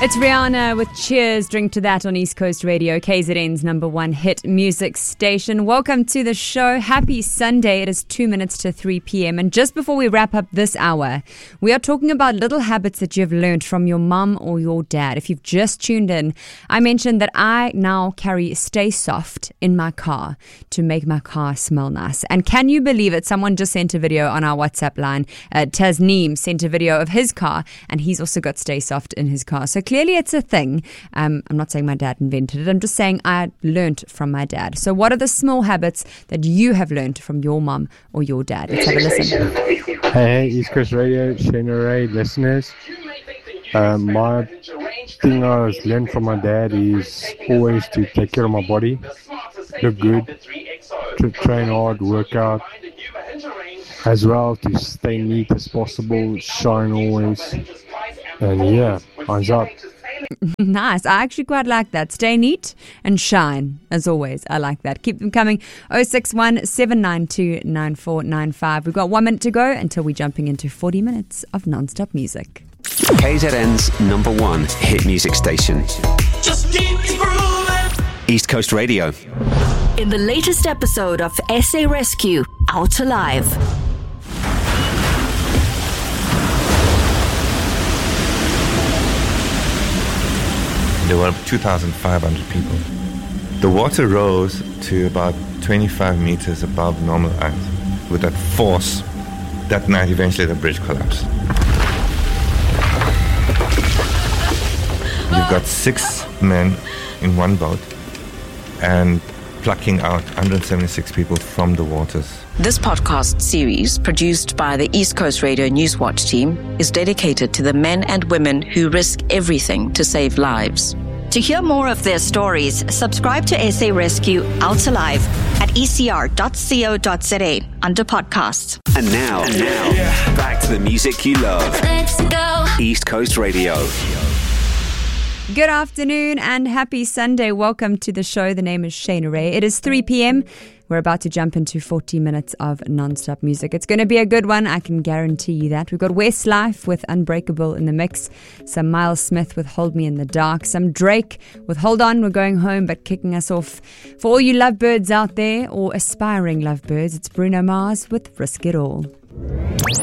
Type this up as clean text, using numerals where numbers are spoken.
It's Rihanna with Cheers. Drink to that on East Coast Radio, KZN's number one hit music station. Welcome to the show. Happy Sunday. It is 2 minutes to 3 p.m. And just before we wrap up this hour, we are talking about little habits that you've learned from your mum or your dad. If you've just tuned in, I mentioned that I now carry Stay Soft in my car to make my car smell nice. And can you believe it? Someone just sent a video on our WhatsApp line. Tasneem sent a video of his car, and he's also got Stay Soft in his car. So clearly it's a thing. I'm not saying my dad invented it. I'm just saying I learned from my dad. So what are the small habits that you have learned from your mum or your dad? Let's have a listen. Hey, East Coast Radio, Shana Ray listeners. My thing I was learned from my dad is always to take care of my body, look good, to train hard, work out, as well to stay neat as possible, shine always, and yeah, hands up. Nice. I actually quite like that. Stay neat and shine, as always. I like that. Keep them coming. 061 792 9495. We've got 1 minute to go until we're jumping into 40 minutes of non-stop music. KZN's number one hit music station. Just keep grooving. East Coast Radio. In the latest episode of SA Rescue, Out Alive. There were 2,500 people. The water rose to about 25 meters above normal ice. With that force, that night eventually the bridge collapsed. You've got 6 men in one boat and plucking out 176 people from the waters. This podcast series, produced by the East Coast Radio Newswatch team, is dedicated to the men and women who risk everything to save lives. To hear more of their stories, subscribe to SA Rescue Out Alive at ecr.co.za under podcasts. And now, back to the music you love. Let's go. East Coast Radio. Good afternoon and happy Sunday. Welcome to the show. The name is Shana Ray. It is 3 p.m. We're about to jump into 40 minutes of non-stop music. It's going to be a good one, I can guarantee you that. We've got Westlife with Unbreakable in the mix, some Miles Smith with Hold Me in the Dark, some Drake with Hold On, We're Going Home, but kicking us off. For all you lovebirds out there, or aspiring lovebirds, it's Bruno Mars with Risk It All.